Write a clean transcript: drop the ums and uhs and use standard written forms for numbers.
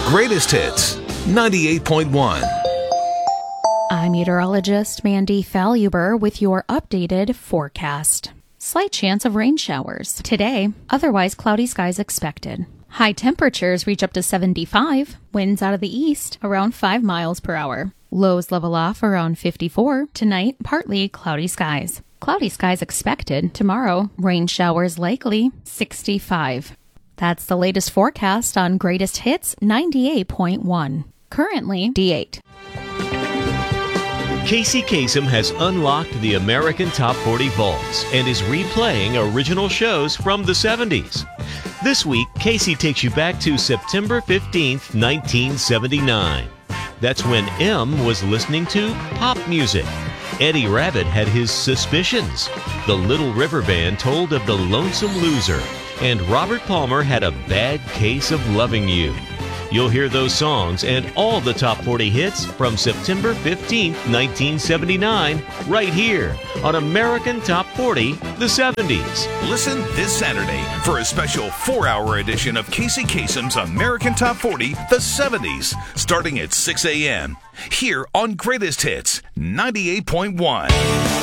Greatest Hits, 98.1. I'm meteorologist Mandy Faluber with your updated forecast. Slight chance of rain showers today, otherwise cloudy skies expected. High temperatures reach up to 75, winds out of the east around 5 miles per hour. Lows level off around 54. Tonight, partly cloudy skies. Cloudy skies expected. Tomorrow, rain showers likely, 65. That's the latest forecast on Greatest Hits 98.1. Currently, D8. Casey Kasem has unlocked the American Top 40 vaults and is replaying original shows from the 70s. This week, Casey takes you back to September 15th, 1979. That's when M was listening to pop music. Eddie Rabbitt had his suspicions. The Little River Band told of The Lonesome Loser. And Robert Palmer had a bad case of loving you. You'll hear those songs and all the top 40 hits from September 15th, 1979, right here on American Top 40, the 70s. Listen this Saturday for a special 4-hour edition of Casey Kasem's American Top 40, the 70s, starting at 6 a.m. here on Greatest Hits 98.1.